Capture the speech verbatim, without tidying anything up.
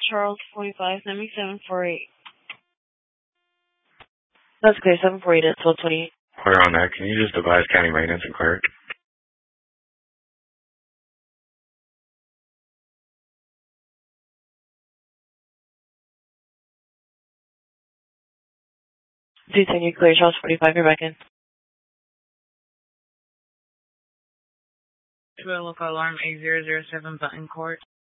Charles forty-five, send me seven forty-eight. That's okay, seven forty-eight at twelve twenty-eight. Clear on that. Can you just advise county maintenance and clear it? two ten, you clear Charles forty-five, you're back in. Local alarm eight zero zero seven Button Court.